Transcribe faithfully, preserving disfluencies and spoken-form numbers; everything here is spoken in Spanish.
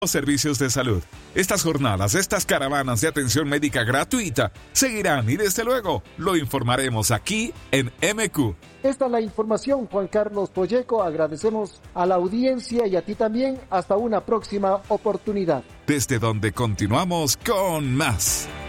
Los servicios de salud. Estas jornadas, estas caravanas de atención médica gratuita seguirán y desde luego lo informaremos aquí en M Q. Esta es la información, Juan Carlos Poyeco. Agradecemos a la audiencia y a ti también. Hasta una próxima oportunidad. Desde donde continuamos con más.